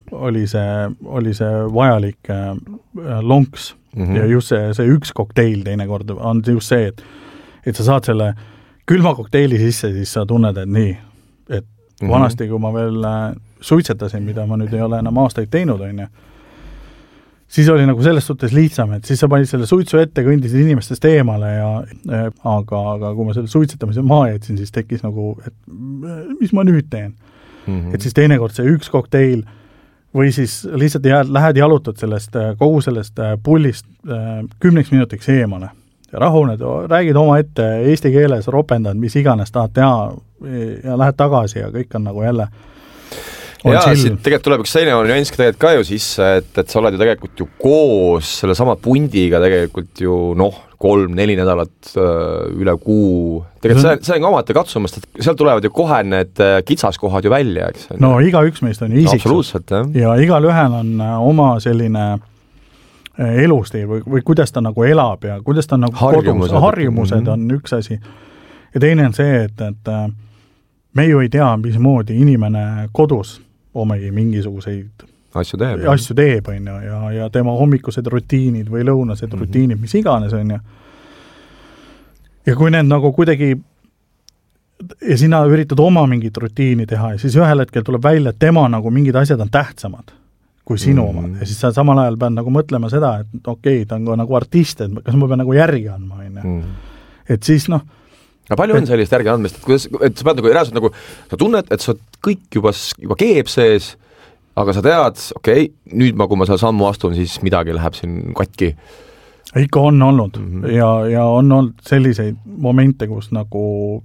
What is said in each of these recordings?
oli see vajalik lonks ja just see üks kokteil teinekord on just see, et sa saad selle külma kokteili sisse, siis sa tunned, et nii, et vanasti, kui ma veel suitsetasin, mida ma nüüd ei ole enam aastaid teinud, on ju, siis oli nagu selles suhtes lihtsam, et siis sa panid selle suitsu ette, kõndisid inimestest eemale aga kui ma selle suitsetamise maha jätsin, siis tekkis nagu, et mis ma nüüd teen? Et siis teinekord see üks kokteil või siis lihtsalt lähed jalutad kogu sellest pullist 10 minutiks eemale ja rahuned, räägid oma ette eesti keeles, ropendad, mis iganes tahad teha ja lähed tagasi ja kõik on nagu jälle siit tegelikult tuleb üks selline nüanss tegelikult ka ju sisse, et sa oled ju tegelikult ju koos selle sama pundiga tegelikult ju 3-4 nädalat üle kuu. Tegelikult see on ka omate katsumast, et sealt tulevad ju kohe need kitsaskohad ju välja, eks? No igaüks meist on isiksus. Absoluutselt, jah. Ja igal ühel on oma selline elustiil või kuidas ta nagu elab ja kuidas ta nagu harjumused on üks asi. Ja teine on see, et me ju ei tea, mismoodi inimene kodus omagi mingisuguseid asju teeb on ju, ja tema hommikused rutiinid või lõunased rutiinid, mis iganes on ju. Ja kui need nagu kuidagi ja sina üritad oma mingit rutiini teha ja siis ühel hetkel tuleb välja, et tema nagu mingid asjad on tähtsamad kui sinu omad. Ja siis sa samal ajal pead nagu mõtlema seda, et okei, ta on nagu artist, et kas ma pean nagu järgi andma, on ju. Et siis Aga palju on sellist järgi andmist, et sa pead nagu reaalselt nagu, sa tunned, et sa kõik juba keeb sees, aga sa tead, okei, nüüd kui ma seal sammu astun, siis midagi läheb siin katki. Ikka on olnud ja on olnud selliseid momente, kus nagu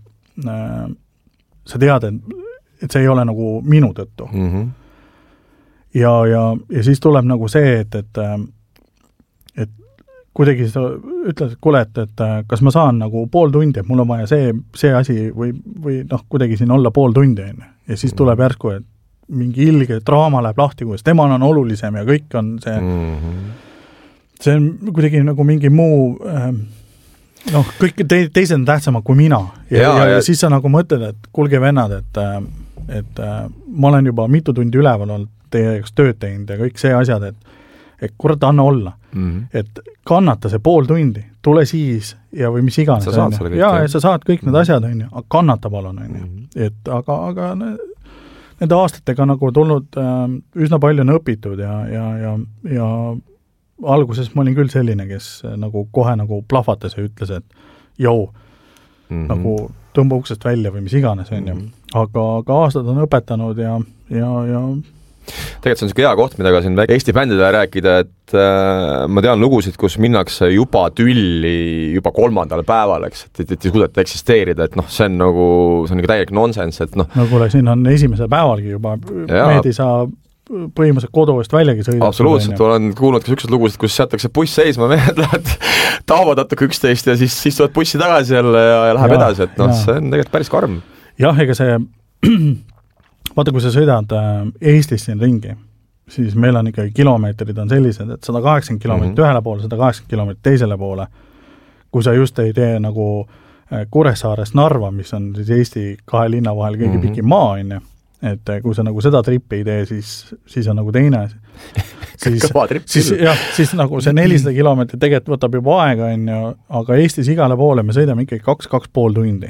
sa tead, et see ei ole nagu minu tõttu. Ja siis tuleb nagu see, et kuidagi sa ütled, et kuule, et kas ma saan nagu pool tundi, et mul on vaja see asi või kuidagi siin olla pool tundi enne. Ja siis tuleb järsku, et mingi ilge draama läheb lahti, kuidas temal on olulisem ja kõik on see on kuidagi nagu mingi muu kõik teised on tähtsamad kui mina. Ja siis sa nagu mõtled, et kuulge vennad, et ma olen juba mitu tundi üleval olnud teie jaoks tööd teinud ja kõik see asjad, et kurat, anna olla. Et kannata see pool tundi, tule siis ja või mis iganes. Ja sa saad kõik need asjad, aga kannata palun. Et aga nende aastatega nagu tulnud üsna palju on õpitud ja alguses ma olin küll selline, kes nagu kohe nagu plahvatas ja ütles, et nagu tõmba uksest välja või mis iganes. Aga aastad on õpetanud ja tegelikult see on hea koht, mida ka siin Eesti bändidele rääkida, et ma tean lugusid, kus minnakse juba tülli juba 3. päeval, eks, et ei suudeta eksisteerida, et see on nagu täielik nonsense, et No kuule, siin on esimesel päevalgi juba meedi saa põhimõtteliselt kodu eest väljagi sõidab. Absoluutselt, olen kuulnud ka sellised lugusid, kus seatakse buss seisma, mehed lähevad taavad natuke 11 ja siis tulevad bussi tagasi jälle ja läheb edasi, et see on tegelikult päris karm. Jah, ega see vaata, kui sa sõidad Eestis siin ringi, siis meil on ikkagi kilomeetrid on sellised, et 180 kilomeetrit ühele poole, 180 kilomeetrit teisele poole. Kui sa just ei tee nagu Kuressaarest Narva, mis on siis Eesti 2 linna vahel kõige pikim maa, et kui sa nagu seda trippi ei tee, siis on nagu teine asi. Siis nagu see 400 kilomeetrit tegelikult võtab juba aega, aga Eestis igale poole me sõidame ikkagi 2,5 tundi.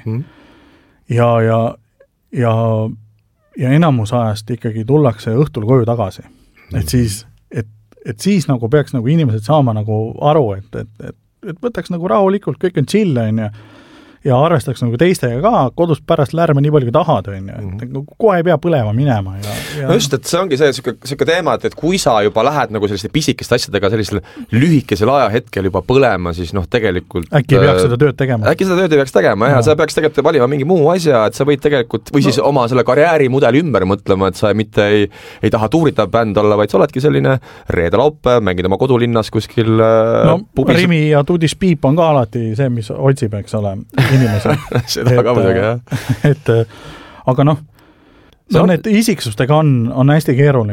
Ja enamus ajast ikkagi tullakse õhtul koju tagasi. Et siis nagu peaks nagu inimesed saama nagu aru, et võtaks nagu rahulikult, kõik on chill, ja arvestaks nagu teistega ka, kodust pärast lärme nii palju kui tahad, kohe ei pea põlema minema. No just, et see ongi selline teema, et kui sa juba lähed nagu selliste pisikeste asjadega sellisel lühikesel ajahetkel juba põlema, siis tegelikult äkki ei peaks seda tööd tegema. Äkki seda tööd ei peaks tegema, ja sa peaks tegelikult valima mingi muu asja, et sa võid tegelikult, või siis oma selle karjäärimudeli ümber mõtlema, et sa mitte ei taha tuuritav bänd olla, vaid sa oledki selline reede-laupäev, mängid oma kodulinnas kuskil pubis. Rimi ja Tudis Piip on ka alati see, mis otsib, eks ole, inimesed. Seda ka muidugi, jah. Aga need isiksustega on hästi keeruline.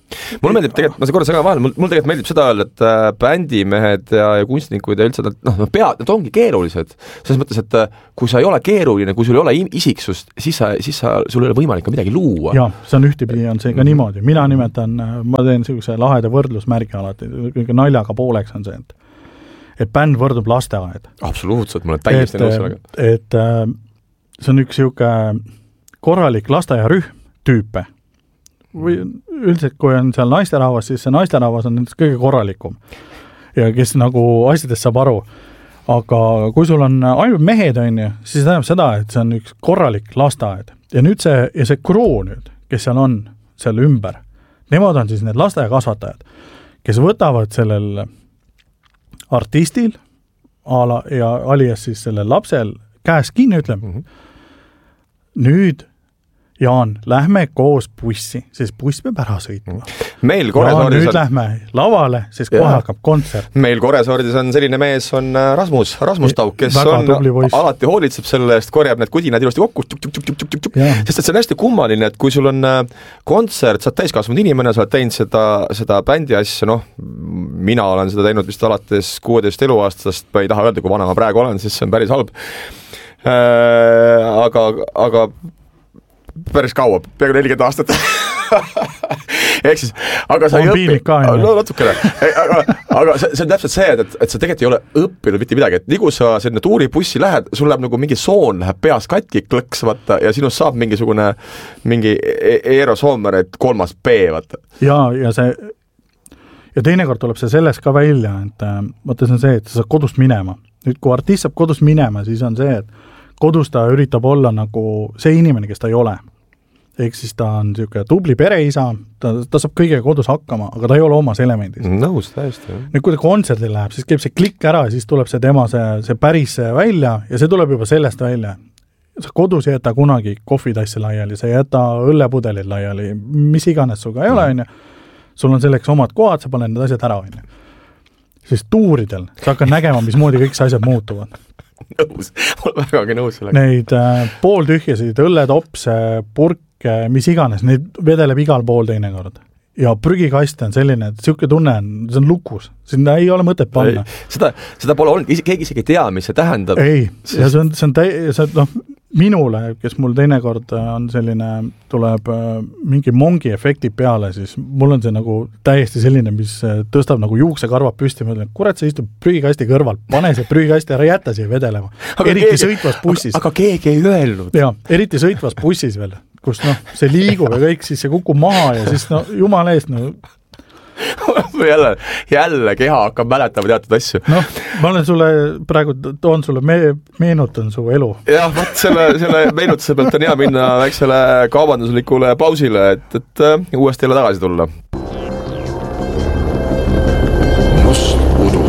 Mulle meeldib tegelikult, ma see korra segan vahel, mul tegelikult meeldib seda öelda, et bändimehed ja kunstnikud ja üldse nad ongi keerulised. Selles mõttes, et kui sa ei ole keeruline, kui sul ei ole isiksust, siis sul ei ole võimalik ka midagi luua. Jah, see on ühtepidi, on see ka niimoodi. Mina nimetan, ma teen sellise laheda võrdlusmärgi alati, kõige naljaga pooleks on see, et bänd võrdub lasteaed. Absoluutselt, ma olen täiesti nõus sellega. Et see on üks siuke korralik lasteaiarühm tüüpe. Või üldiselt, kui on seal naisterahvas, siis see naisterahvas on nendest kõige korralikum ja kes nagu asjadest saab aru. Aga kui sul on ainult mehed, siis tähendab seda, et see on üks korralik lasteaed. Ja nüüd see kruu nüüd, kes seal on seal ümber, nemad on siis need lasteaiakasvatajad, kes võtavad sellel artistil ja alias siis sellel lapsel käes kinni, ütleme. Nüüd Jaan, lähme koos bussi, siis buss peab ära sõitma. Meil Koresaardis nüüd lähme lavale, siis kohe hakkab kontsert. Meil Koresaardis on selline mees, on Rasmus Tauk, kes alati hoolitseb selle eest, korjab need kudinad ilusti kokku, sest see on hästi kummaline, et kui sul on kontsert, sa oled täiskasvanud inimene, sa oled teinud seda bändi asja, mina olen seda teinud vist alates 16 eluaastast, ma ei taha öelda, kui vana ma praegu olen, siis see on päris halb. Aga päris kaua, peaaegu 40 aastat. Ehk siis, aga sa ei õpi. Natukene. Aga see on täpselt see, et sa tegelikult ei ole õppinud mitte midagi, et nii kui sa selline tuuribussi lähed, sul läheb nagu mingi soon läheb peas katki klõks, vaata, ja sinust saab mingi Eero Soomer, et 3. B, vaata. Ja teinekord tuleb see sellest ka välja, et vaata see on see, et sa saad kodust minema. Nüüd, kui artist saab kodust minema, siis on see, et kodus ta üritab olla nagu see inimene, kes ta ei ole. Ehk siis ta on niisugune tubli pereisa, ta saab kõigega kodus hakkama, aga ta ei ole omas elemendis. Nõus, täiesti. Nüüd, kui ta kontserdil läheb, siis käib see klikk ära ja siis tuleb see tema see päris välja ja see tuleb juba sellest välja. Sa kodus ei jäta kunagi kohvitasse laiali, sa ei jäta õllepudelid laiali, mis iganes suga ei ole, sul on selleks omad kohad, sa paned need asjad ära. Siis tuuridel sa hakkad nägema, mismoodi kõik see asjad muutuvad. Nõus, ma olen vägagi nõus sellega. Neid pooltühjasid, õlletopse, purke, mis iganes, neid vedeleb igal pool teinekord. Ja prügikast on selline, et siuke tunne on, see on lukus. Sinna ei ole mõtet panna. Seda pole olnud, keegi isegi ei tea, mis see tähendab. Ei, ja see on minule, kes mul teinekord on selline, tuleb mingi mongi efekti peale, siis mul on see nagu täiesti selline, mis tõstab nagu juuksekarvad püsti, ma ütlen, kurat, see istub prügikasti kõrval, pane see prügikasti ära, jätta siia vedelema. Eriti sõitvas bussis. Aga keegi ei öelnud. Jaa, eriti sõitvas bussis veel, kus see liigub ja kõik, siis see kukub maha ja siis jumala eest, jälle keha hakkab mäletama teatud asju. Ma olen sulle praegu toon sulle meenutan su elu. Jah, selle meenutuse pealt on hea minna väiksele kaubanduslikule pausile, et uuesti jälle tagasi tulla. Must udu.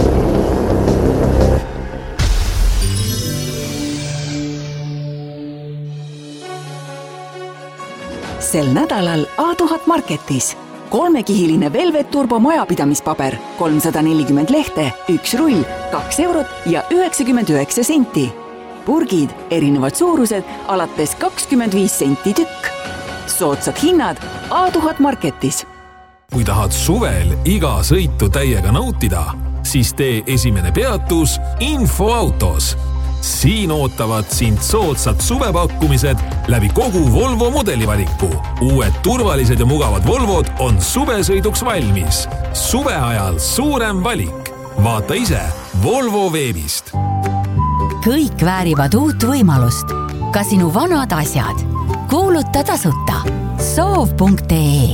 Sel nädalal A1000 Marketis 3-kihiline Velvet Turbo majapidamispaber, 340 lehte, 1 rull, 2 eurot ja 99 senti. Purgid, erinevad suurused, alates 25 senti tükk. Soodsad hinnad A1000 Marketis. Kui tahad suvel iga sõitu täiega nautida, siis tee esimene peatus Infoautos. Siin ootavad sind soodsad suvepakkumised läbi kogu Volvo modelivaliku. Uued turvalised ja mugavad Volvod on suvesõiduks valmis. Suve ajal suurem valik. Vaata ise Volvo veebist. Kõik väärivad uut võimalust. Ka sinu vanad asjad. Kuuluta tasuta. Soov.ee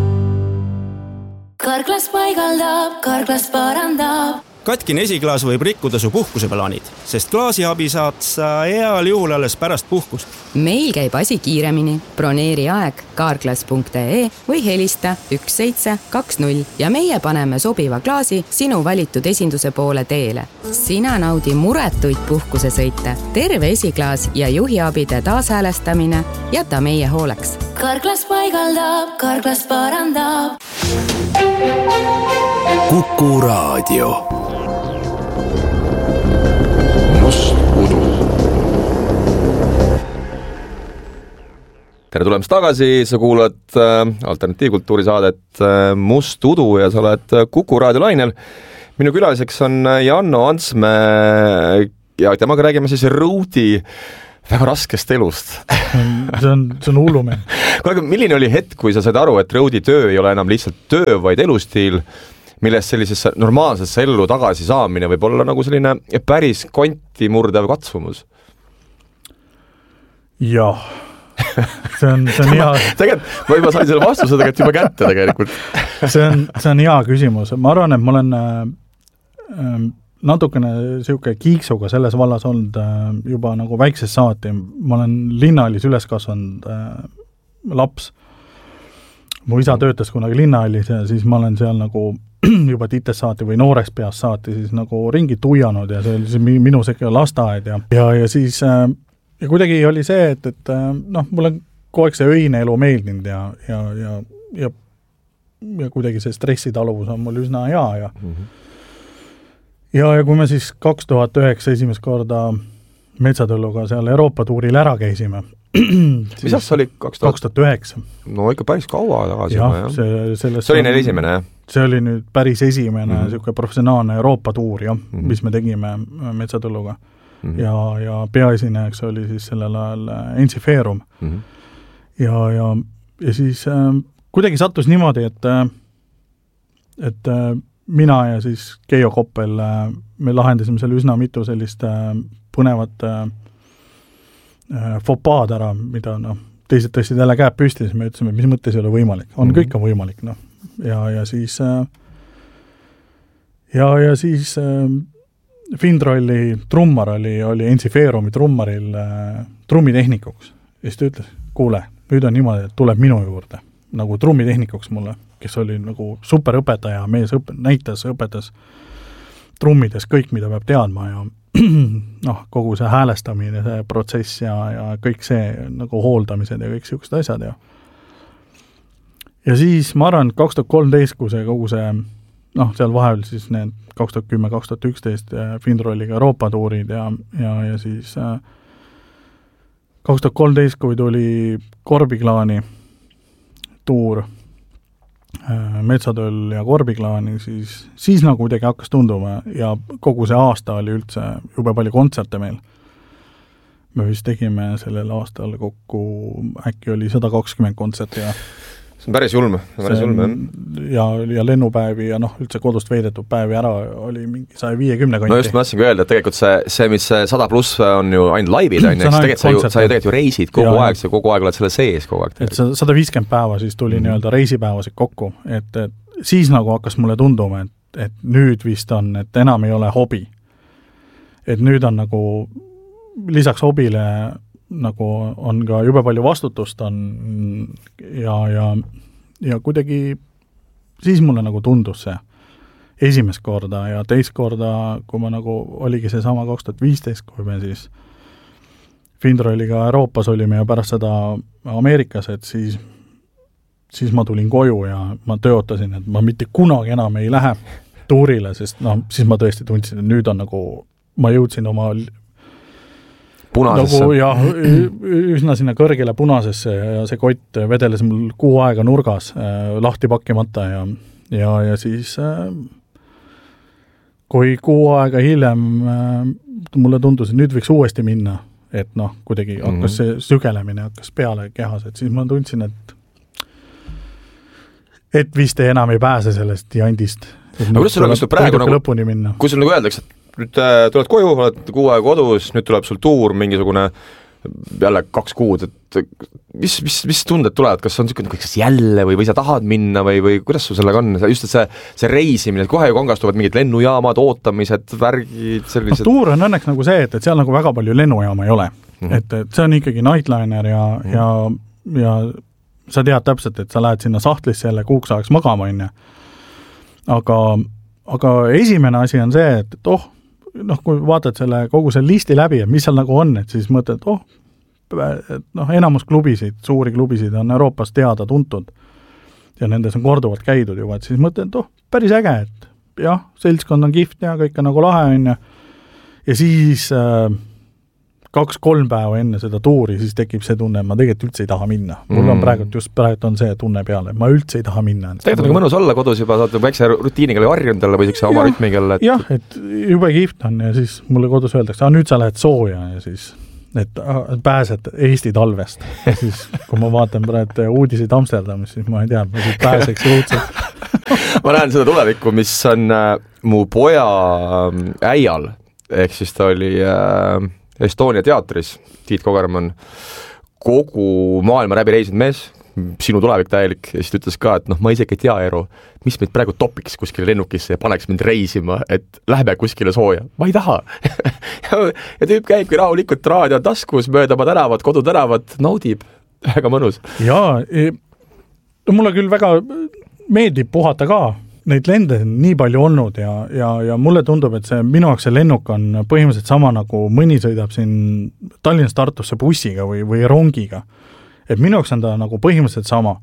Karklas paigaldab, Karklas parandab. Katkine esiklaas võib rikkuda su puhkuseplaanid, sest klaasiabi saad sa heal juhul alles pärast puhkust. Meil käib asi kiiremini. Broneeri aeg karklas.ee või helista 1720 ja meie paneme sobiva klaasi sinu valitud esinduse poole teele. Sina naudi muretuid puhkusesõite, terve esiklaas ja juhiabide taashäälestamine jäta meie hooleks. Karklas paigaldab, Karklas parandab. Kuku Raadio. Must udu. tere tulemast tagasi, sa kuulad alternatiivkultuuri saadet Must Udu ja sa oled Kuku raadiolainel. Minu külaliseks on Janno Antsmäe ja temaga räägime siis Roadi väga raskest elust. See on hullume. Kuule, milline oli hetk, kui sa said aru, et Roadi töö ei ole enam lihtsalt töö, vaid elustiil, millest sellisesse normaalsesse ellu tagasi saamine võib olla nagu selline päris konti murdev katsumus? Jah, see on hea. Tegelikult ma juba sain selle vastuse juba kätte tegelikult. See on hea küsimus. Ma arvan, et ma olen natukene siuke kiiksuga selles vallas olnud juba nagu väiksest saati. Ma olen linnahallis üles kasvanud laps. Mu isa töötas kunagi linnahallis ja siis ma olen seal nagu juba tites saati või noorest peast saati siis nagu ringi tuianud ja see oli siis minu sekka lasteaed ja siis ja kuidagi oli see, et noh, mul on kogu aeg see öine elu meeldinud ja kuidagi see stressitaluvus on mul üsna hea ja kui me siis 2009 esimest korda metsatõlluga seal Euroopa tuuril ära käisime. Mis aasta oli 2009? No ikka päris kaua tagasi. See oli neil esimene, jah? See oli nüüd päris esimene siuke professionaalne Euroopa tuur, mis me tegime metsatõlluga. Ja peaesinejaks oli siis sellel ajal Ensiferum. Ja siis kuidagi sattus niimoodi, et mina ja siis Keijo Koppel me lahendasime seal üsna mitu sellist põnevat fopaad ära, mida teised tõstsid jälle käed püsti, siis me ütlesime, mis mõttes ei ole võimalik. Kõik on võimalik. Ja siis Findrolli trummar oli Ensiferumi trummaril trummitehnikuks. Ja siis ta ütles, kuule, nüüd on niimoodi, et tuleb minu juurde nagu trummitehnikuks mulle, kes oli nagu superõpetaja, mees õpetas trummides kõik, mida peab teadma ja kogu see häälestamine, see protsess ja kõik see nagu hooldamised ja kõik siuksed asjad ja siis ma arvan, 2013, kui see kogu see seal vahel siis need 2010-2011 Findrolliga Euroopa tuurid ja siis 2013, kui tuli Korbiklaani tuur Metsatöll ja Korbiklaani, siis nagu kuidagi hakkas tunduma ja kogu see aasta oli üldse jube palju kontserte meil. Me vist tegime sellel aastal kokku, äkki oli 120 kontserti ja see on päris julm. Ja lennupäevi ja üldse kodust veidetud päevi ära oli mingi 150 konti. No just ma tahtsin öelda, et tegelikult see, mis 100+ on ju ainult laivid, sa ju tegelikult reisid kogu aeg, sa kogu aeg oled selle sees kogu aeg. Et 150 päeva siis tuli nii-öelda reisipäevasid kokku, et siis nagu hakkas mulle tunduma, et nüüd vist on, et enam ei ole hobi. Et nüüd on nagu lisaks hobile nagu on ka jube palju vastutust on ja kuidagi siis mulle nagu tundus see esimest korda ja teist korda, kui ma nagu oligi see sama 2015, kui me siis Findrolliga Euroopas olime ja pärast seda Ameerikas, et siis ma tulin koju ja ma töötasin, et ma mitte kunagi enam ei lähe tuurile, sest siis ma tõesti tundsin, et nüüd on nagu, ma jõudsin oma punasesse. Nagu üsna sinna kõrgele punasesse ja see kott vedeles mul kuu aega nurgas lahti pakkimata ja siis kui kuu aega hiljem mulle tundus, et nüüd võiks uuesti minna, et kuidagi hakkas see sügelemine hakkas peale kehas, et siis ma tundsin, et vist enam ei pääse sellest jandist. Aga kuidas sul praegu lõpuni minna? Kui sul nagu öeldakse, et nüüd tuled koju, oled kuu aega kodus, nüüd tuleb sul tuur, mingisugune jälle 2 kuud, et mis tunded tulevad, kas on niisugune, kas jälle või sa tahad minna või kuidas sul sellega on? Just see reisimine, kohe ju kangastuvad mingid lennujaamad, ootamised, värgid, sellised... Tuur on õnneks nagu see, et seal nagu väga palju lennujaama ei ole. Et see on ikkagi nightliner ja sa tead täpselt, et sa lähed sinna sahtlisse jälle kuuks ajaks magama, aga esimene asi on see, et kui vaatad selle kogu selle listi läbi, et mis seal nagu on, et siis mõtled, enamus klubisid, suuri klubisid on Euroopas teada tuntud ja nendes on korduvalt käidud juba, et siis mõtled, päris äge, et jah, seltskond on kihvt ja kõik on nagu lahe on ja siis 2-3 päeva enne seda tuuri, siis tekib see tunne, et ma tegelikult üldse ei taha minna. Mul on praegu on see tunne peale, et ma üldse ei taha minna. Tegelikult on mõnus olla kodus juba, saad väikse rutiiniga harjunud olla või siukse oma rütmiga. Jah, et jube kihvt on ja siis mulle kodus öeldakse, nüüd sa lähed sooja ja siis et pääsed Eesti talvest. Ja siis, kui ma vaatan praegu uudiseid Amsterdamis, siis ma ei tea, ma siis pääseks õudselt. Ma näen seda tulevikku, mis on mu poja äial, ehk siis ta oli Estonia teatris, Tiit Kogermann, kogu maailma läbi reisinud mees, sinu tulevik täielik, ja siis ta ütles ka, et ma isegi ei tea, Eero, mis meid praegu topiks kuskile lennukisse ja paneks mind reisima, et lähme kuskile sooja. Ma ei taha. ja tüüp käibki rahulikult raadio taskus, mööda oma tänavat, kodutänavat, naudib. Väga mõnus. Jaa, mulle küll väga meeldib puhata ka. Neid lende on nii palju olnud ja mulle tundub, et minu jaoks see lennuk on põhimõtteliselt sama nagu mõni sõidab siin Tallinnast Tartusse bussiga või rongiga. Et minu jaoks on ta nagu põhimõtteliselt sama.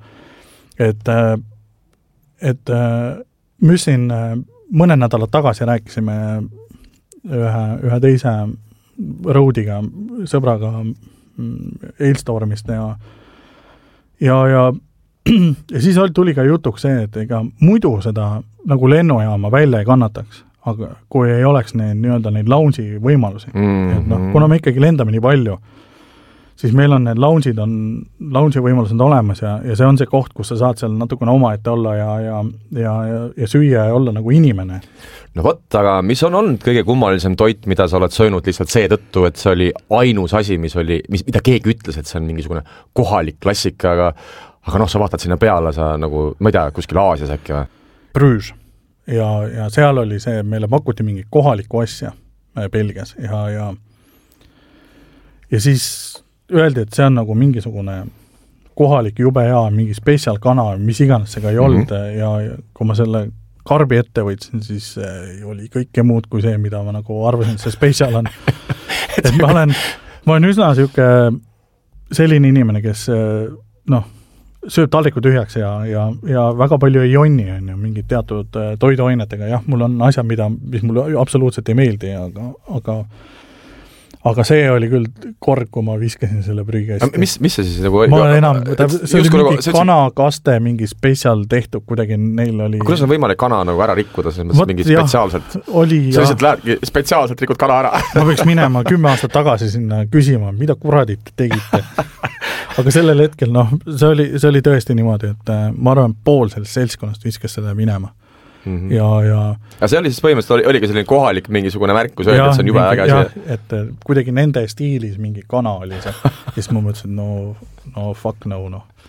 Et me siin mõne nädalat tagasi rääkisime ühe teise roadiga, sõbraga Eilstormist ja siis tuli ka jutuks see, et ega muidu seda nagu lennujaama välja ei kannataks, aga kui ei oleks neid lounge'i võimalusi. Et kuna me ikkagi lendame nii palju, siis meil on need lounge'i võimalused olemas ja see on see koht, kus sa saad seal natukene omaette olla ja süüa ja olla nagu inimene. No vot, aga mis on olnud kõige kummalisem toit, mida sa oled söönud lihtsalt seetõttu, et see oli ainus asi, mida keegi ütles, et see on mingisugune kohalik klassika, aga sa vaatad sinna peale, sa nagu, ma ei tea, kuskil Aasias äkki või? Brüž. Ja seal oli see, meile pakuti mingi kohalikku asja Belgias ja siis öeldi, et see on nagu mingisugune kohalik jube hea, mingi spetsial kana, mis iganes see ka ei olnud ja kui ma selle karbi ette võtsin, siis oli kõike muud kui see, mida ma nagu arvasin, et see spetsial on. Et ma olen üsna selline inimene, kes sööb taldriku tühjaks ja väga palju ei jonni, on ju, mingid teatud toiduainetega. Jah, mul on asjad, mis mulle absoluutselt ei meeldi, aga see oli küll kord, kui ma viskasin selle prügikasti. Mis see siis nagu ma see oli mingi kanakaste, mingi spetsial tehtud, kuidagi neil oli... Kuidas on võimalik kana nagu ära rikkuda, selles mõttes mingi spetsiaalselt? Sa lihtsalt lähedki spetsiaalselt rikud kana ära. Ma peaks minema 10 aastat tagasi sinna küsima, mida kuradit tegite. Aga sellel hetkel, see oli tõesti niimoodi, et ma arvan, pool sellest seltskonnast viskas seda minema. Ja see oli siis põhimõtteliselt, oli ka selline kohalik mingisugune märk, kui öeldi, et see on jube äge asi. Et kuidagi nende stiilis mingi kana oli see. Ja siis ma mõtlesin, no fuck no.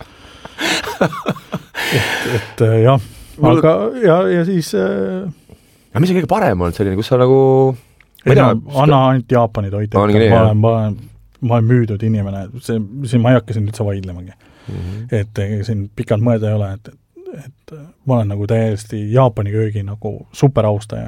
Et jah. Aga ja siis... Aga mis on kõige parem olnud selline, kus sa nagu... Anna ainult Jaapani toit. Ma olen müüdud inimene. Siin ma ei hakka siin üldse vaidlemagi. Et siin pikalt mõelda ei ole, et ma olen nagu täiesti Jaapani köögi nagu superaustaja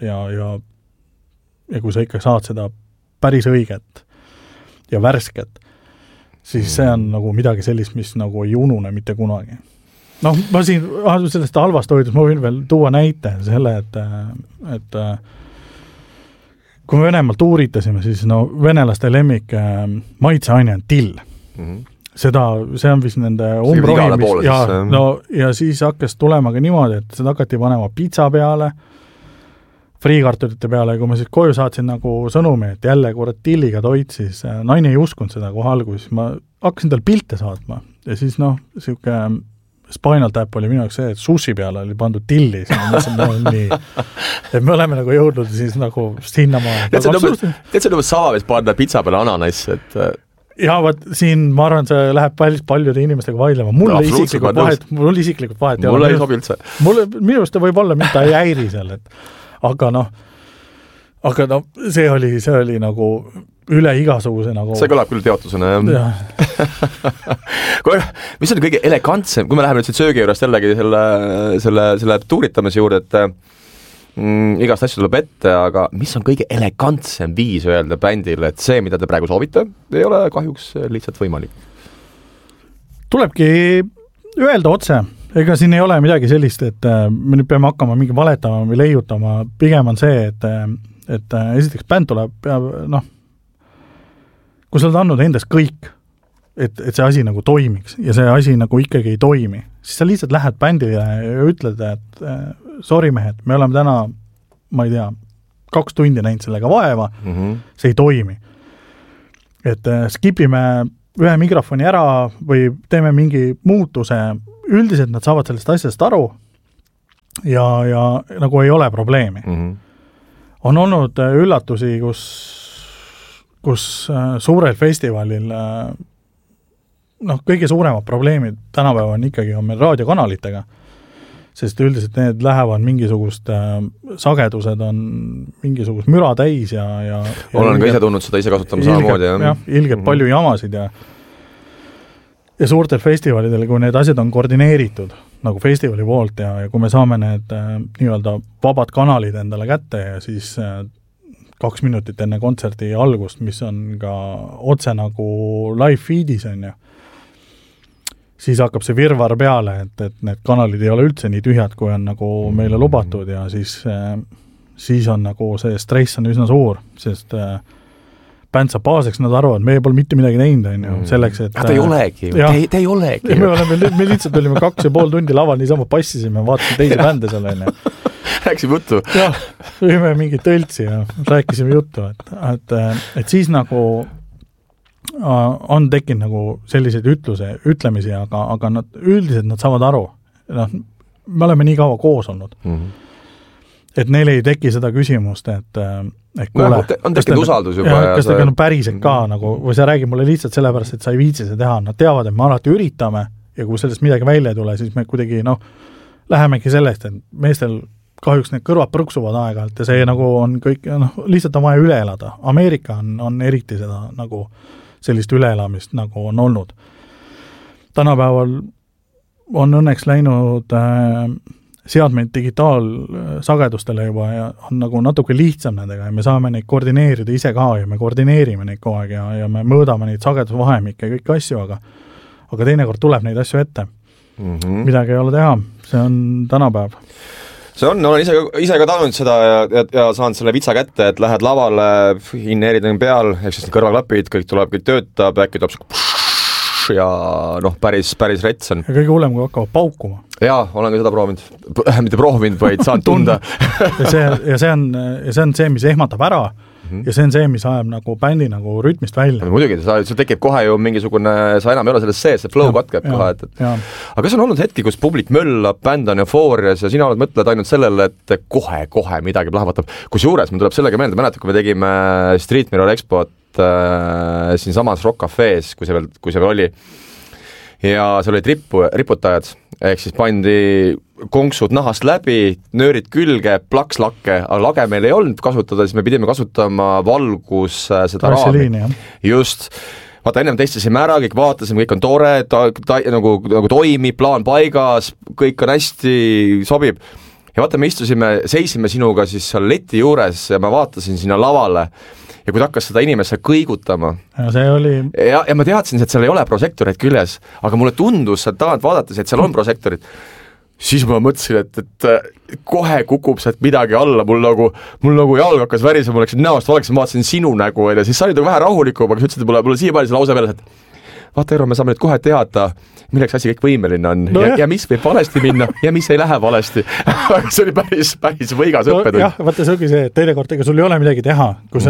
ja kui sa ikka saad seda päris õiget ja värsket, siis see on nagu midagi sellist, mis nagu ei unune mitte kunagi. Ma siin sellest halvast hoidus, ma võin veel tuua näite selle, et kui me Venemaal tuuritasime, siis venelaste lemmik maitseaine on till. See on vist nende umbrohimis ja siis hakkas tulema ka niimoodi, et seda hakati panema pitsa peale, friikartulite peale ja kui ma siis koju saatsin nagu sõnumi, et jälle kurat tilliga toit, siis naine ei uskunud seda kohe alguses, ma hakkasin tal pilte saatma ja siis siuke Spinal Tap oli minu jaoks see, et sushi peale oli pandud tilli, et me oleme nagu jõudnud siis nagu sinnamaa. Tead see on sama, et panna pitsa peale ananas, et ja siin ma arvan, see läheb paljude inimestega vaidlema. Mul isiklikult vahet. Mulle ei sobi üldse. Minu arust võib olla, mida ei häiri seal. Aga see oli nagu üle igasuguse nagu... See kõlab küll teotusena, jah. Mis on kõige elegantsem, kui me läheme nüüd siit söögi juurest jällegi selle tuuritamise juurde, et igast asju tuleb ette, aga mis on kõige elegantsem viis öelda bändile, et see, mida te praegu soovite, ei ole kahjuks lihtsalt võimalik? Tulebki öelda otse. Ega siin ei ole midagi sellist, et me nüüd peame hakkama mingi valetama või leiutama. Pigem on see, et esiteks bänd peab kui sa oled andnud endast kõik, et see asi nagu toimiks ja see asi nagu ikkagi ei toimi, siis sa lihtsalt lähed bändile ja ütled, et sorry mehed, me oleme täna, ma ei tea, 2 tundi näinud sellega vaeva, see ei toimi. Et skipime ühe mikrofoni ära või teeme mingi muutuse, üldiselt nad saavad sellest asjast aru ja nagu ei ole probleemi. On olnud üllatusi, kus suurel festivalil kõige suuremad probleemid tänapäeva on meil raadiokanalitega, sest üldiselt need lähevad mingisugust sagedused on mingisugust müra täis ja olen ka ise tundnud seda ise kasutama samamoodi. Ilgelt palju jamasid ja suurtel festivalidel, kui need asjad on koordineeritud nagu festivali poolt ja kui me saame need nii-öelda vabad kanalid endale kätte ja siis 2 minutit enne kontserti algust, mis on ka otse nagu live feedis on ju, siis hakkab see virvar peale, et need kanalid ei ole üldse nii tühjad, kui on nagu meile lubatud ja siis on nagu see stress on üsna suur, sest bänd saab baaseks, nad arvavad, me pole mitte midagi teinud, on ju, selleks, et te ei olegi, te ei olegi. Me lihtsalt olime 2,5 tundi laval, niisama passisime, vaatasime teisi bände seal, on ju. Rääkisime juttu. Jah, võime mingi tõltsi ja rääkisime juttu, et siis nagu on tekkinud nagu selliseid ütlemisi, aga üldiselt nad saavad aru. Me oleme nii kaua koos olnud. Et neil ei teki seda küsimust, et kuule, on tekkinud usaldus juba. Kas te on päriselt ka, nagu, või sa räägid mulle lihtsalt sellepärast, et sa ei viitsi seda teha. Nad teavad, et me alati üritame ja kui sellest midagi välja ei tule, siis me kuidagi lähemegi sellest, et meestel kahjuks need kõrvad prõksuvad aeg-ajalt ja see nagu on kõik, lihtsalt on vaja üle elada. Ameerika on eriti seda nagu sellist üleelamist nagu on olnud. Tänapäeval on õnneks läinud seadmeid digitaalsagedustele juba ja on nagu natuke lihtsam nendega ja me saame neid koordineerida ise ka ja me koordineerime neid kogu aeg ja me mõõdame neid sagedusvahemikke ja kõiki asju, aga teinekord tuleb neid asju ette. Midagi ei ole teha, see on tänapäev. See on, olen ise ka talunud seda ja saanud selle vitsa kätte, et lähed lavale, inneerid peal, ehk siis kõrvaklapid, kõik töötab, äkki tuleb ja päris rets on. Ja kõige hullem, kui hakkavad paukuma. Jaa, olen ka seda proovinud. Mitte proovinud, vaid saanud tunda. ja see on see, mis ehmatab ära ja see on see, mis ajab nagu bändi nagu rütmist välja. Muidugi, sul tekib kohe ju mingisugune, sa enam ei ole selles sees, see flow katkeb kohe. Aga kas on olnud hetki, kus publik möllab, bänd on eufoorias ja sina mõtled ainult sellele, et kohe midagi plahvatab. Kusjuures, mul tuleb sellega meelde, mäletad, kui me tegime Street Mirror Expot siin samas Rock Cafe's, kui see veel oli, ja seal olid riputajad, ehk siis pandi konksud nahast läbi, nöörid külge, plakslakke, aga lage meil ei olnud kasutada, siis me pidime kasutama valgus seda raami. Just. Vaata, ennem testisime ära, kõik vaatasime, kõik on tore, nagu toimib, plaan paigas, kõik on hästi, sobib. Ja vaata, me seisime sinuga siis seal leti juures ja ma vaatasin sinna lavale ja kui ta hakkas seda inimesse kõigutama. Ja ma teadsin, et seal ei ole prožektorid küljes, aga mulle tundus sealt tagant vaadates, et seal on prožektorid. Siis ma mõtlesin, et kohe kukub sealt midagi alla, mul nagu jalg hakkas värisema, mul läksid näost valeks, ma vaatasin sinu nägu ja siis sa olid vähe rahulikum, aga sa ütlesid, et mulle siiamaani see lause peale, et vaata, Eero, me saame nüüd kohe teada, milleks asi kõik võimeline on ja mis võib valesti minna ja mis ei lähe valesti. See oli päris võigas õppetund. Jah, vaata, see ongi see, et teinekord, ega sul ei ole midagi teha. Kui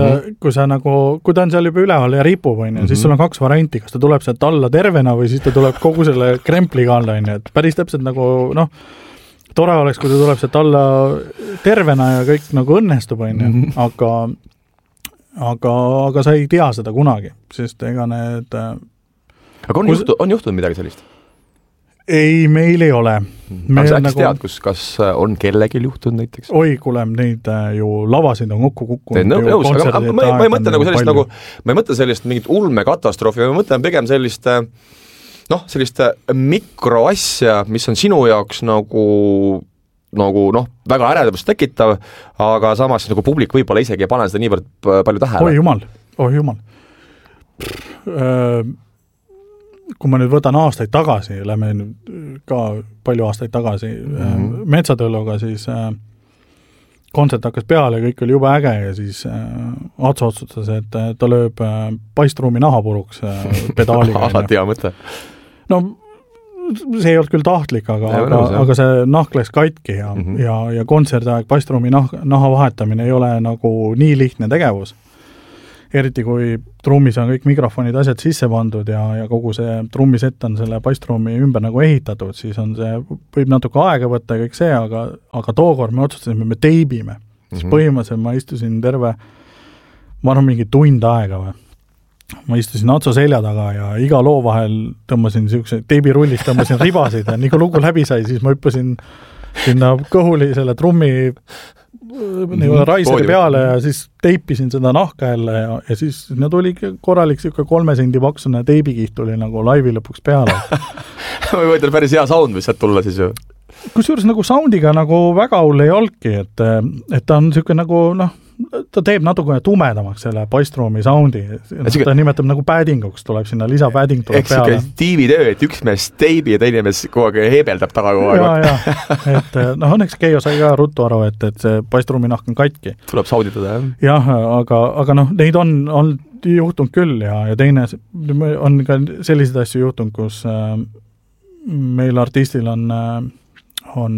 ta on seal juba üleval ja ripub, siis sul on 2 varianti, kas ta tuleb sealt alla tervena või siis ta tuleb kogu selle krempliga alla, et päris täpselt nagu, tore oleks, kui ta tuleb sealt alla tervena ja kõik nagu õnnestub, aga sa ei tea seda kunagi, sest ega need Aga on juhtunud midagi sellist? Ei, meil ei ole. Aga sa tead, kas on kellegi juhtunud näiteks? Oi, kuule, neid ju lavasid on kokku kukkunud. Ma ei mõtle nagu sellist, ma ei mõtle sellist mingit ulmekatastroofi, ma mõtlen pigem sellist mikroasja, mis on sinu jaoks nagu väga äredavust tekitav, aga samas nagu publik võib-olla isegi ei pane seda niivõrd palju tähele. Oi jumal. Kui ma nüüd võtan aastaid tagasi, lähme ka palju aastaid tagasi metsatõlluga, siis kontsert hakkas peale ja kõik oli jube äge ja siis Atso otsustas, et ta lööb paistruumi nahapuruks pedaaliga. Alati hea mõte. No see ei olnud küll tahtlik, aga see nahk läks katki ja kontserdiaeg paistruumi naha vahetamine ei ole nagu nii lihtne tegevus. Eriti kui trummis on kõik mikrofonid asjad sisse pandud ja kogu see trummisett on selle paistruumi ümber nagu ehitatud, siis on see, võib natuke aega võtta ja kõik see, aga tookord me otsustasime, me teibime. Siis põhimõtteliselt ma istusin terve, ma arvan, mingi tund aega või. Ma istusin Atso selja taga ja iga loo vahel tõmbasin teibirullist, tõmbasin ribasid ja nii kui lugu läbi sai, siis ma hüppasin sinna kõhuli selle trummi raiseri peale ja siis teipisin seda nahka jälle ja siis need oli korralik 3 sendi paksune teibikiht tuli nagu laivi lõpuks peale. Või võitel päris hea sound võis sealt tulla siis ju? Kusjuures nagu soundiga nagu väga hull ei olnudki, et ta on niisugune nagu ta teeb natuke tumedamaks selle paistruumi soundi. Ta nimetab nagu pädinguks, tuleb sinna lisapäding tuleb peale. Eks tiivitöö, et üks mees teibi ja teine mees kogu aeg heebeldab taga kogu aeg. Ja, et õnneks Keijo sai ka ruttu aru, et see paistruumi nahk on katki. Tuleb sauditada, jah? Jah, aga neid on juhtunud küll ja teine on ka sellised asju juhtunud, kus meil artistil on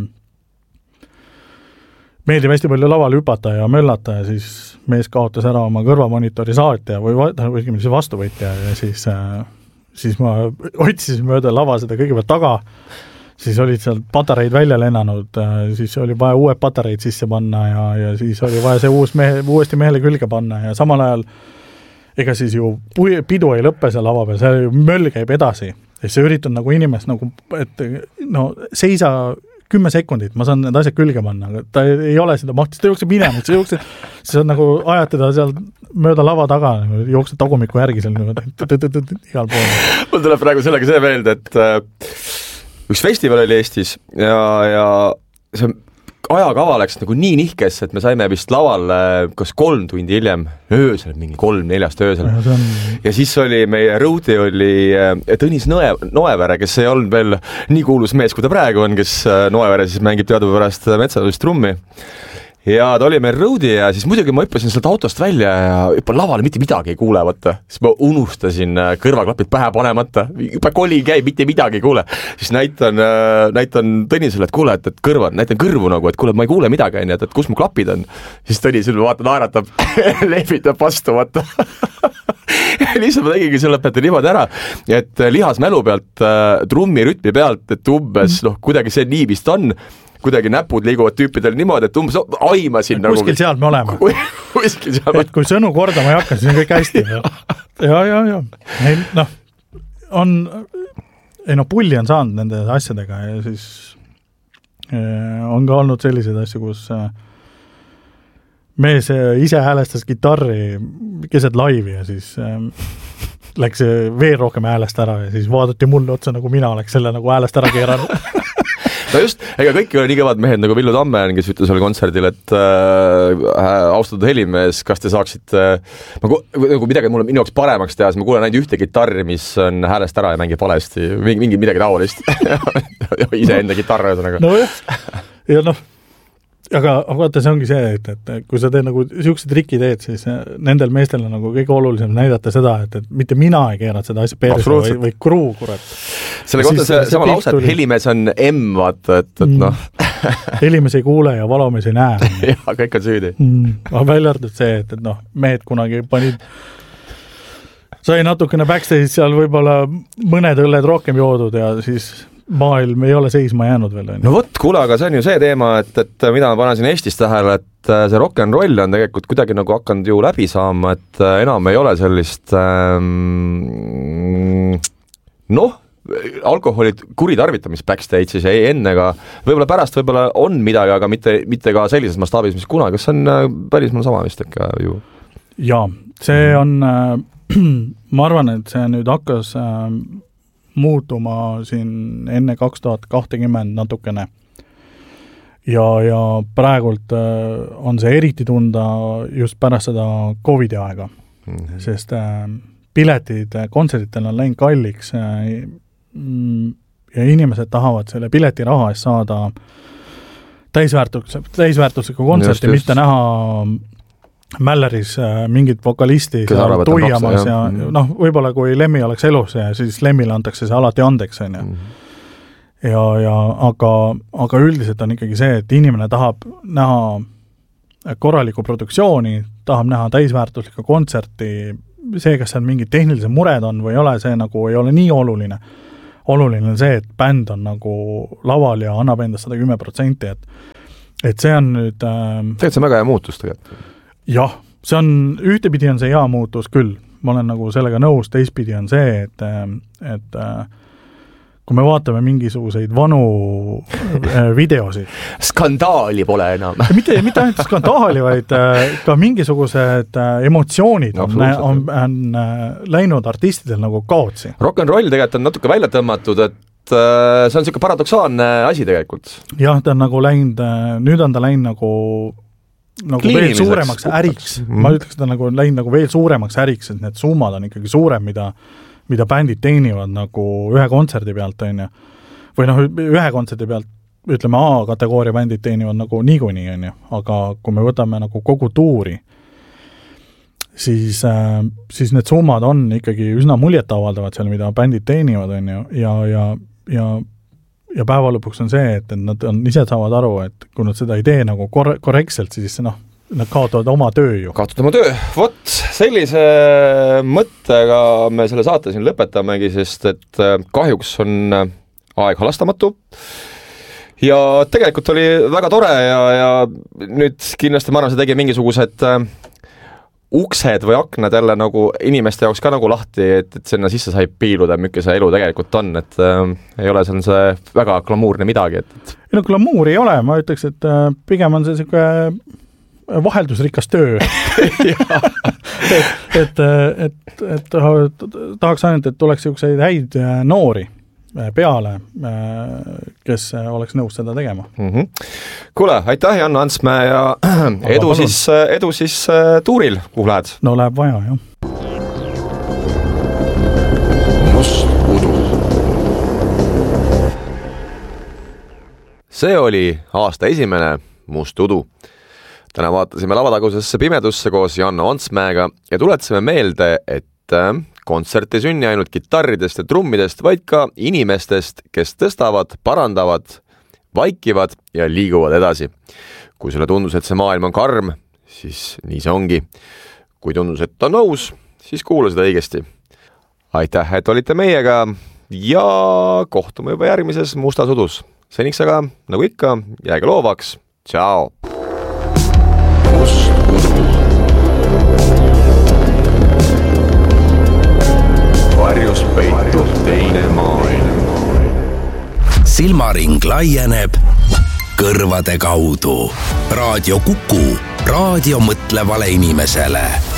meeldib hästi palju laval hüpata ja möllata ja siis mees kaotas ära oma kõrvamonitori saatja või vastuvõtja ja siis ma otsisin mööda lava seda kõigepealt taga, siis olid seal patareid välja lennanud, siis oli vaja uued patareid sisse panna ja siis oli vaja see uuesti mehele külge panna ja samal ajal ega siis ju pidu ei lõppe seal lava peal, see möll käib edasi ja siis üritan nagu inimest nagu, et seisa 10 sekundit, ma saan need asjad külge panna, aga ta ei ole seda mahtis, ta jookseb minema, see on nagu ajatada seal mööda lava taga, jookseb tagumiku järgi seal igal pool. Mul tuleb praegu sellega see meelde, et üks festival oli Eestis ja see ajakava läks nagu nii nihkes, et me saime vist lavale kas 3 tundi hiljem, öösel, mingi 3-4 öösel. Ja siis oli meie road'i oli Tõnis Noevere, kes ei olnud veel nii kuulus mees, kui ta praegu on, kes Noevere siis mängib teadupärast metsalist trummi. Ja ta oli meil road'i ja siis muidugi ma hüppasin sealt autost välja ja hüppan lavale mitte midagi ei kuule, vaata. Siis ma unustasin kõrvaklapid pähe panemata, juba koli käib, mitte midagi ei kuule. Siis näitan Tõnisele, et kuule, et näitan kõrvu nagu, et kuule, ma ei kuule midagi, et kus mu klapid on. Siis Tõnis vaata naeratab, lehvitab vastu, vaata. Lihtsalt ma tegigi selle lõpeta niimoodi ära, et lihas mälu pealt, trummi rütmi pealt, et umbes, kuidagi see nii vist on, kuidagi näpud liiguvad tüüpidel niimoodi, et umbes aimasin nagu... Kuskil seal me oleme. Kuskil seal et kui sõnu kordama ei hakka, siis on kõik hästi. Ja. Pulli on saanud nende asjadega ja siis on ka olnud selliseid asju, kus mees ise häälestas gitarri keset laivi ja siis läks veel rohkem häälest ära ja siis vaadati mulle otsa, nagu mina oleks selle nagu häälest ära keeranud. No just, ega kõik ei ole nii kõvad mehed nagu Villu Tamme, kes ütles seal kontserdil, et austatud helimees, kas te saaksite nagu midagi mulle minu jaoks paremaks teha, siis ma kuulen ainult ühte gitarri, mis on häälest ära ja mängib valesti, mingi midagi taolist. Ise enda gitarra ühesõnaga. No ja aga vaata, see ongi see, et kui sa teed nagu siuksed triki teed, siis nendel meestel on nagu kõige olulisem näidata seda, et mitte mina ei keerad seda asja perse või kruu, kurat. Selle kohta see sama lause, et helimees on M, vaata, et helimees ei kuule ja valomees ei näe. Ja, kõik on süüdi. Välja arvatud see, et mehed kunagi sai natukene backstage seal võib-olla mõned õlled rohkem joodud ja siis maailm ei ole seisma jäänud veel. No vot, kuule, aga see on ju see teema, et mida ma panen siin Eestis tähele, et see rock'n'roll on tegelikult kuidagi nagu hakanud ju läbi saama, et enam ei ole sellist alkoholid kuritarvitamist backstage'is ja ennega, võib-olla pärast võib-olla on midagi, aga mitte ka sellises mastaabis, mis kunagi, kas on päris mul sama vist ikka ju? Jaa, see on ma arvan, et see nüüd hakkas muutuma siin enne 2020 natukene. Ja praegult on see eriti tunda just pärast seda COVID aega, sest piletid kontserditel on läinud kalliks ja inimesed tahavad selle piletiraha eest saada täisväärtuslikku kontserti, mitte näha Mälleris mingit vokalisti tuiamas ja võib-olla kui Lemmi oleks elus ja siis Lemmile antakse see alati andeks, on ju. Aga üldiselt on ikkagi see, et inimene tahab näha korralikku produktsiooni, tahab näha täisväärtuslikku kontserti, see, kas seal mingid tehnilised mured on või ei ole, see nagu ei ole nii oluline. Oluline on see, et bänd on nagu laval ja annab endast 110%, et see on nüüd... Tegelikult see on väga hea muutus tegelikult. Jah, see on, ühtepidi on see hea muutus küll, ma olen nagu sellega nõus, teistpidi on see, et kui me vaatame mingisuguseid vanu videosid. Skandaali pole enam. mitte ainult skandaali, vaid ka mingisugused emotsioonid on läinud artistidel nagu kaotsi. Rock'n'roll tegelikult on natuke välja tõmmatud, et see on selline paradoksaalne asi tegelikult. Jah, ta on nagu läinud, nüüd on ta läinud nagu veel suuremaks äriks. Ma ütleks, et ta nagu läinud nagu veel suuremaks äriks, et need summad on ikkagi suurem, mida bändid teenivad nagu ühe kontserdi pealt, on ju. Või ühe kontserdi pealt, ütleme A-kategooria bändid teenivad nagu niikuinii, on ju. Aga kui me võtame nagu kogu tuuri, siis need summad on ikkagi üsna muljetavaldavad seal, mida bändid teenivad, on ju. Ja päeva lõpuks on see, et nad ise saavad aru, et kui nad seda ei tee nagu korrektselt, siis nad kaotavad oma töö ju. Kaotavad oma töö. Vot, sellise mõttega me selle saate siin lõpetamegi, sest et kahjuks on aeg halastamatu. Ja tegelikult oli väga tore ja nüüd kindlasti ma arvan, see tegi mingisugused uksed või aknad jälle nagu inimeste jaoks ka nagu lahti, et sinna sisse sai piiluda, milline see elu tegelikult on, et ei ole see väga glamuurne midagi. No glamuur ei ole, ma ütleks, et pigem on see selline vaheldusrikas töö. et tahaks ainult, et tuleks selliseid häid noori peale, kes oleks nõus seda tegema. Kuule, aitäh Janno Antsmäe ja edu siis tuuril, kuhu lähed? No läheb vaja, jah. Must udu. See oli aasta esimene Must udu. Täna vaatasime lavatagusesse pimedusse koos Janno Antsmäega ja tuletasime meelde, et kontsert ei sünni ainult kitarridest ja trummidest, vaid ka inimestest, kes tõstavad, parandavad, vaikivad ja liiguvad edasi. Kui sulle tundus, et see maailm on karm, siis nii see ongi. Kui tundus, et on nõus, siis kuula seda õigesti. Aitäh, et olite meiega ja kohtume juba järgmises Mustas udus. Seniks aga, nagu ikka, jääge loovaks. Ciao! Must udu. Varjus peitub teine maailm. Silmaring laieneb kõrvade kaudu. Raadio Kuku, raadio mõtlevale inimesele.